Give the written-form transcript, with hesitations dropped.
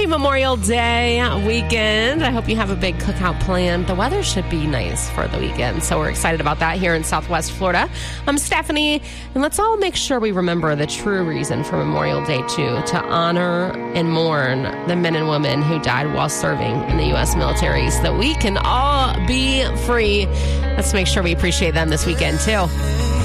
Happy Memorial Day weekend. I hope you have a big cookout planned. The weather should be nice for the weekend, so we're excited about that here in Southwest Florida. I'm Stephanie, and let's all make sure we remember the true reason for Memorial Day, too, to honor and mourn the men and women who died while serving in the U.S. military so that we can all be free. Let's make sure we appreciate them this weekend, too.